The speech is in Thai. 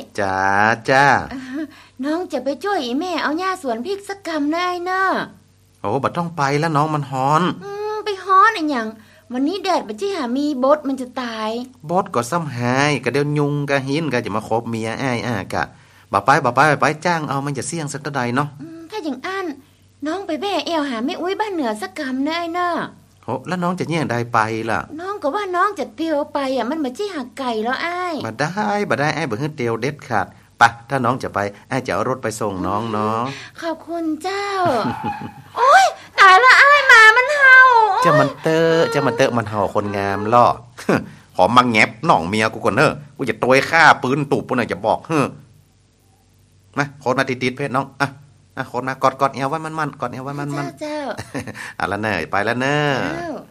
จ้าจ้าน้องจะไปช่วยอีแม่เอาหญ้าสวนพริกสักกำได้เนอะโอ้บัดต้องไปแล้วน้องมันฮ้อนไปฮ้อนอะไรอย่างวันนี้แดดบัดที่หามีบดมันจะตายบดก็ซ้ำหายก็เดี๋ยวยุงกะหินก็จะมาคบเมียอ้ายกะบ่ไปจ้างเอามันจะเสี่ยงสักเท่าใดเนาะถ้าอย่างอันน้องไปแบ่เอวหาแม่อุ้ยบ้านเหนือสักกำได้เนอะโหแล้วน้องจะแย่งได้ไปล่ะน้องก็ว่าน้องจะเตียวไปมันมาจี้หักไก่แล้วอ้ายบ่ได้อ้ายบ่ฮื้อเตียวเด็ดขาดปะถ้าน้องจะไปอ้ายจะเอารถไปส่งน้องเนาะขอบคุณเจ้า โอ๊ยตายละอ้ายหมามันเห่าจะมันเตอะมันเห่าคนงามล่อ ขอมาแงบน้องเมียกูก่อนเด้อกูจะตวยฆ่าปืนตูบปุ่นน่ะจะบอกมาโคตรมาติดๆเพชรน้องโคตรมากอดเอวไว้มันกอดเอวไว้มันเจ้าละเนยไปแล้วเนย